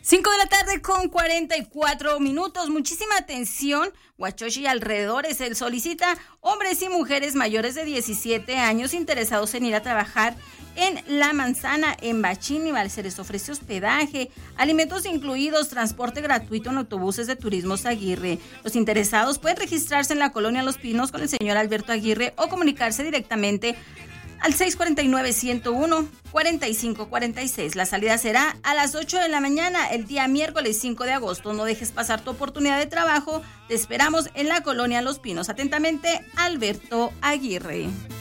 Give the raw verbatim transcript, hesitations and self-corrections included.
Cinco de la tarde con cuarenta y cuatro minutos. Muchísima atención. Huachochi y alrededores. Él solicita hombres y mujeres mayores de diecisiete años interesados en ir a trabajar en La Manzana, en Bachínival. Se les ofrece hospedaje, alimentos incluidos, transporte gratuito en autobuses de Turismos Aguirre. Los interesados pueden registrarse en la colonia Los Pinos con el señor Alberto Aguirre o comunicarse directamente al seis cuatro nueve, uno cero uno, cuatro cinco cuatro seis. La salida será a las ocho de la mañana el día miércoles cinco de agosto. No dejes pasar tu oportunidad de trabajo. Te esperamos en la colonia Los Pinos. Atentamente, Alberto Aguirre.